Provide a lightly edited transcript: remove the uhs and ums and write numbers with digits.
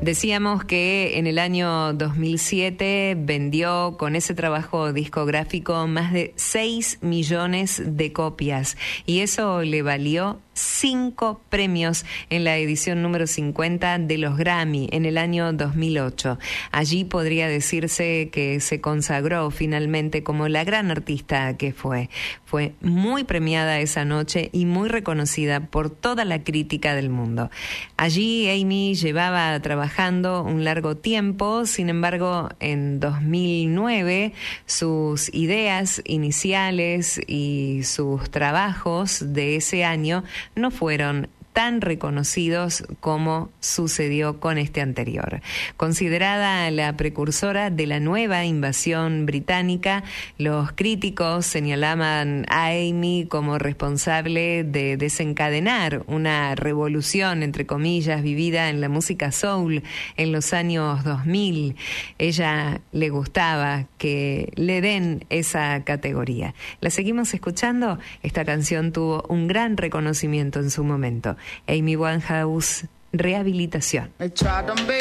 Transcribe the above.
Decíamos que en el año 2007 vendió con ese trabajo discográfico más de 6 millones de copias y eso le valió 5 premios en la edición número 50 de los Grammy en el año 2008. Allí podría decirse que se consagró finalmente como la gran artista que fue. Fue muy premiada esa noche y muy reconocida por toda la crítica del mundo. Allí Amy llevaba trabajando un largo tiempo, sin embargo, en 2009 sus ideas iniciales y sus trabajos de ese año no fueron tan reconocidos como sucedió con este anterior. Considerada la precursora de la nueva invasión británica, los críticos señalaban a Amy como responsable de desencadenar una revolución, entre comillas, vivida en la música soul en los años 2000. Ella le gustaba que le den esa categoría. ¿La seguimos escuchando? Esta canción tuvo un gran reconocimiento en su momento. Amy Winehouse, Rehabilitación.